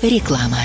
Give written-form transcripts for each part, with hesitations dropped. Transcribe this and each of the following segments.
Реклама.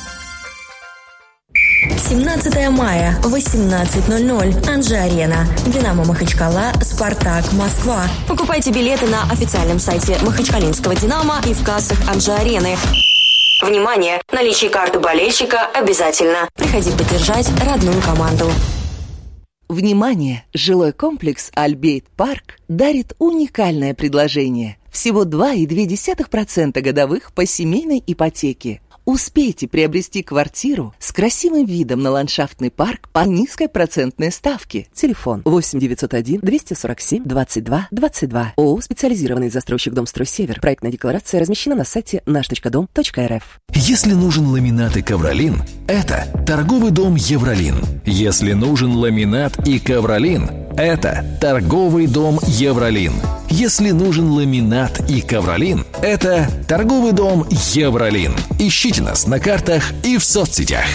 17 мая, 18:00. Анжи-Арена. «Динамо» Махачкала, «Спартак» Москва. Покупайте билеты на официальном сайте махачкалинского «Динамо» и в кассах Анжи-Арены. Внимание! Наличие карты болельщика обязательно. Приходи поддержать родную команду. Внимание! Жилой комплекс «Альбейт Парк» дарит уникальное предложение. Всего 2,2% годовых по семейной ипотеке. Успейте приобрести квартиру с красивым видом на ландшафтный парк по низкой процентной ставке. Телефон 8 901 247 22 22. ООО «Специализированный застройщик Домстрой-Север». Проектная декларация размещена на сайте наш.дом.рф. Если нужен ламинат и ковролин, это торговый дом «Евролин». Если нужен ламинат и ковролин, это торговый дом «Евролин». Если нужен ламинат и ковролин, это торговый дом «Евролин». Ищите нас на картах и в соцсетях.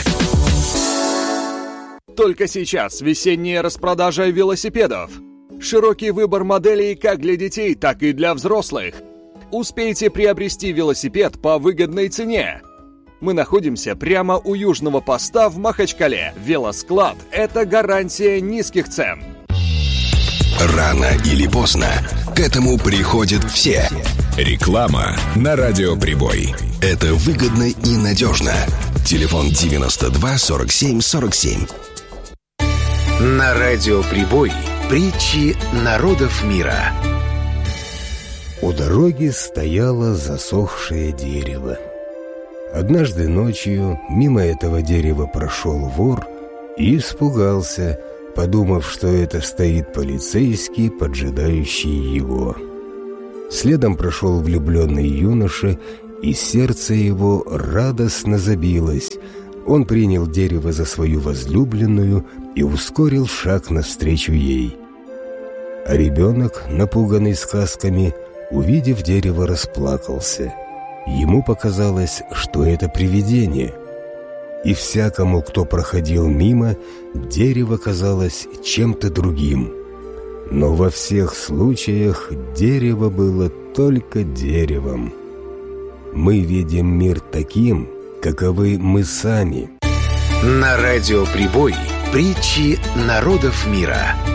Только сейчас весенняя распродажа велосипедов. Широкий выбор моделей как для детей, так и для взрослых. Успейте приобрести велосипед по выгодной цене. Мы находимся прямо у Южного поста в Махачкале. Велосклад – это гарантия низких цен. Рано или поздно к этому приходят все. Реклама на Радио Прибой. Это выгодно и надежно. Телефон 92 47 47. На Радио Прибой притчи народов мира. У дороги стояло засохшее дерево. Однажды ночью мимо этого дерева прошел вор и испугался, подумав, что это стоит полицейский, поджидающий его. Следом прошел влюбленный юноша, и сердце его радостно забилось. Он принял дерево за свою возлюбленную и ускорил шаг навстречу ей. А ребенок, напуганный сказками, увидев дерево, расплакался. Ему показалось, что это привидение. И всякому, кто проходил мимо, дерево казалось чем-то другим. Но во всех случаях дерево было только деревом. Мы видим мир таким, каковы мы сами. На Радио Прибой притчи народов мира.